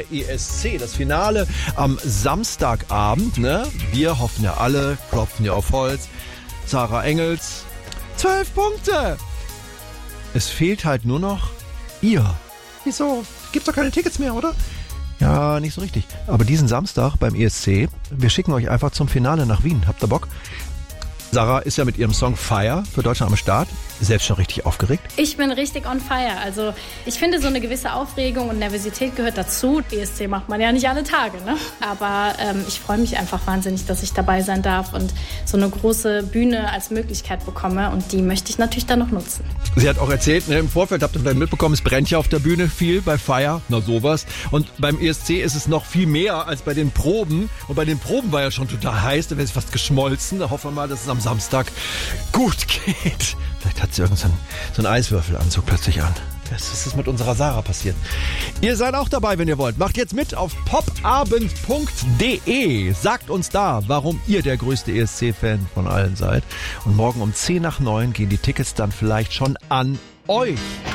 der ESC. Das Finale am Samstagabend, ne? Wir hoffen ja alle, klopfen ja auf Holz. Sarah Engels, 12 Punkte. Es fehlt halt nur noch ihr. Wieso? Gibt's doch keine Tickets mehr, oder? Ja, nicht so richtig. Aber diesen Samstag beim ESC, wir schicken euch einfach zum Finale nach Wien. Habt ihr Bock? Sarah ist ja mit ihrem Song Fire für Deutschland am Start. Selbst schon richtig aufgeregt? Ich bin richtig on fire. Also ich finde, so eine gewisse Aufregung und Nervosität gehört dazu. ESC macht man ja nicht alle Tage, ne? Aber ich freue mich einfach wahnsinnig, dass ich dabei sein darf und so eine große Bühne als Möglichkeit bekomme. Und die möchte ich natürlich dann noch nutzen. Sie hat auch erzählt, ne, im Vorfeld habt ihr vielleicht mitbekommen, es brennt ja auf der Bühne viel bei Fire. Na sowas. Und beim ESC ist es noch viel mehr als bei den Proben. Und bei den Proben war ja schon total heiß, da wäre es fast geschmolzen. Da hoffen wir mal, dass es am Samstag gut geht. Vielleicht hat sie irgendeinen so einen Eiswürfelanzug plötzlich an. Das ist mit unserer Sarah passiert. Ihr seid auch dabei, wenn ihr wollt. Macht jetzt mit auf popabend.de. Sagt uns da, warum ihr der größte ESC-Fan von allen seid. Und morgen um 10 nach 9 gehen die Tickets dann vielleicht schon an euch.